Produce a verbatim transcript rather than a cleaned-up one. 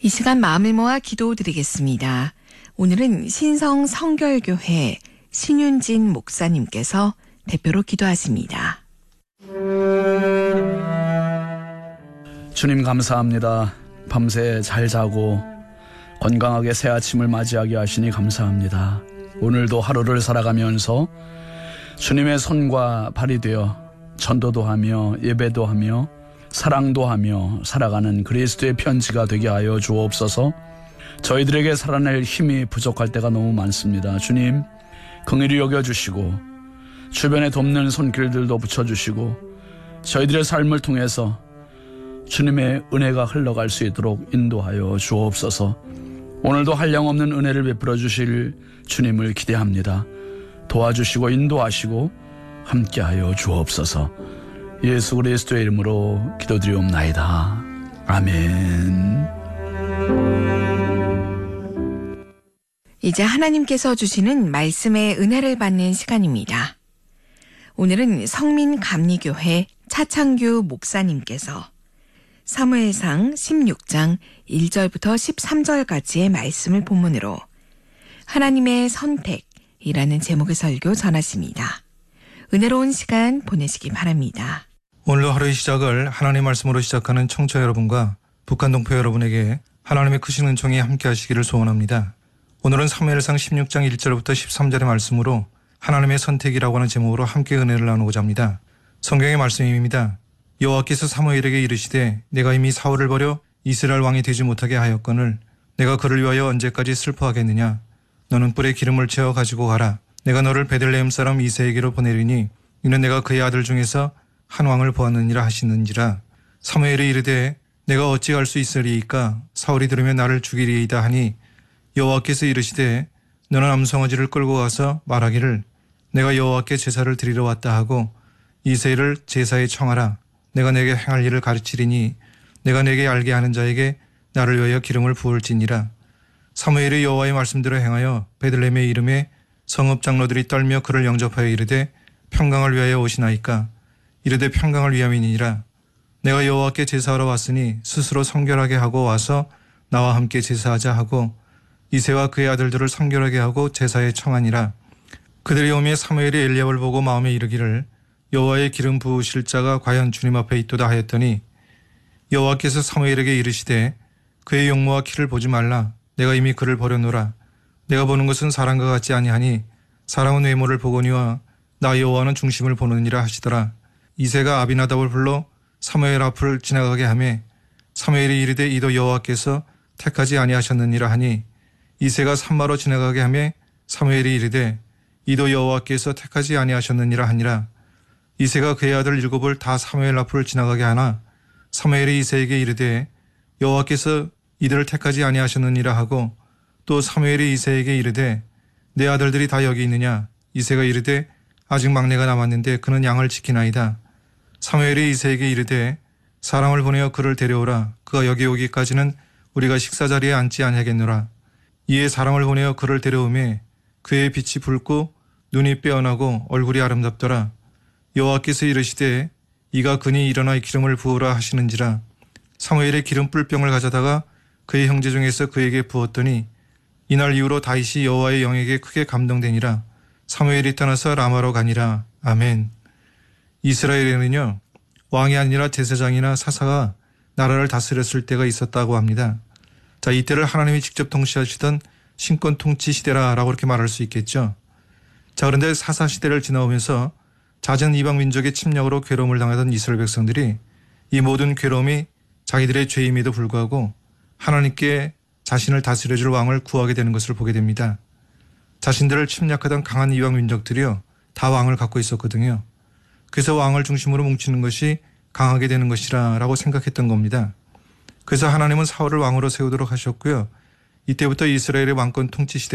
이 시간 마음을 모아 기도드리겠습니다. 오늘은 신성 성결교회 신윤진 목사님께서 대표로 기도하십니다. 주님 감사합니다. 밤새 잘 자고 건강하게 새 아침을 맞이하게 하시니 감사합니다. 오늘도 하루를 살아가면서 주님의 손과 발이 되어 전도도 하며 예배도 하며 사랑도 하며 살아가는 그리스도의 편지가 되게 하여 주옵소서. 저희들에게 살아낼 힘이 부족할 때가 너무 많습니다. 주님 긍휼히 여겨주시고 주변에 돕는 손길들도 붙여주시고 저희들의 삶을 통해서 주님의 은혜가 흘러갈 수 있도록 인도하여 주옵소서. 오늘도 한량없는 은혜를 베풀어 주실 주님을 기대합니다. 도와주시고 인도하시고 함께하여 주옵소서. 예수 그리스도의 이름으로 기도드리옵나이다. 아멘. 이제 하나님께서 주시는 말씀의 은혜를 받는 시간입니다. 오늘은 성민감리교회 차창규 목사님께서 사무엘상 십육 장 일 절부터 십삼 절까지의 말씀을 본문으로 하나님의 선택이라는 제목의 설교 전하십니다. 은혜로운 시간 보내시기 바랍니다. 오늘도 하루의 시작을 하나님의 말씀으로 시작하는 청취자 여러분과 북한 동포 여러분에게 하나님의 크신 은총이 함께 하시기를 소원합니다. 오늘은 사무엘상 십육 장 일 절부터 십삼 절의 말씀으로 하나님의 선택이라고 하는 제목으로 함께 은혜를 나누고자 합니다. 성경의 말씀입니다. 여호와께서 사무엘에게 이르시되 내가 이미 사울을 버려 이스라엘 왕이 되지 못하게 하였거늘 내가 그를 위하여 언제까지 슬퍼하겠느냐. 너는 뿔에 기름을 채워 가지고 가라. 내가 너를 베들레헴 사람 이새에게로 보내리니 이는 내가 그의 아들 중에서 한 왕을 보았느니라 하시는지라. 사무엘이 이르되 내가 어찌 갈 수 있으리이까. 사울이 들으면 나를 죽이리이다 하니 여호와께서 이르시되 너는 암송아지를 끌고 가서 말하기를 내가 여호와께 제사를 드리러 왔다 하고 이새를 제사에 청하라. 내가 내게 행할 일을 가르치리니 내가 내게 알게 하는 자에게 나를 위하여 기름을 부을지니라. 사무엘이 여호와의 말씀대로 행하여 베들레헴의 이름에 성읍 장로들이 떨며 그를 영접하여 이르되 평강을 위하여 오시나이까. 이르되 평강을 위함이니라. 내가 여호와께 제사하러 왔으니 스스로 성결하게 하고 와서 나와 함께 제사하자 하고 이새와 그의 아들들을 성결하게 하고 제사에 청하니라. 그들이 오매 사무엘이 엘리압을 보고 마음에 이르기를 여호와의 기름 부으실 자가 과연 주님 앞에 있도다 하였더니 여호와께서 사무엘에게 이르시되 그의 용모와 키를 보지 말라. 내가 이미 그를 버려놓으라. 내가 보는 것은 사람과 같지 아니하니 사람은 외모를 보거니와 나 여호와는 중심을 보느니라 하시더라. 이새가 아비나답을 불러 사무엘 앞을 지나가게 하매 사무엘이 이르되 이도 여호와께서 택하지 아니하셨느니라 하니 이새가 산마로 지나가게 하매 사무엘이 이르되 이도 여호와께서 택하지 아니하셨느니라 하니라. 이새가 그의 아들 일곱을 다 사무엘 앞을 지나가게 하나 사무엘이 이새에게 이르되 여호와께서 이들을 택하지 아니하셨느니라 하고 또 사무엘이 이새에게 이르되 내 아들들이 다 여기 있느냐. 이새가 이르되 아직 막내가 남았는데 그는 양을 지키나이다. 사무엘이 이새에게 이르되 사람을 보내어 그를 데려오라. 그가 여기 오기까지는 우리가 식사자리에 앉지 아니하겠노라. 이에 사람을 보내어 그를 데려오매 그의 빛이 붉고 눈이 빼어나고 얼굴이 아름답더라. 여호와께서 이르시되 이가 그니 일어나 기름을 부으라 하시는지라. 사무엘의 기름 뿔병을 가져다가 그의 형제 중에서 그에게 부었더니 이날 이후로 다윗이 여호와의 영에게 크게 감동되니라. 사무엘이 떠나서 라마로 가니라. 아멘. 이스라엘에는요 왕이 아니라 제사장이나 사사가 나라를 다스렸을 때가 있었다고 합니다. 자, 이때를 하나님이 직접 통치하시던 신권 통치 시대라라고 이렇게 말할 수 있겠죠. 자, 그런데 사사 시대를 지나오면서 잦은 이방 민족의 침략으로 괴로움을 당하던 이스라엘 백성들이 이 모든 괴로움이 자기들의 죄임에도 불구하고 하나님께 자신을 다스려줄 왕을 구하게 되는 것을 보게 됩니다. 자신들을 침략하던 강한 이방 민족들이요 다 왕을 갖고 있었거든요. 그래서 왕을 중심으로 뭉치는 것이 강하게 되는 것이라 라고 생각했던 겁니다. 그래서 하나님은 사울을 왕으로 세우도록 하셨고요. 이때부터 이스라엘의 왕권 통치 시대가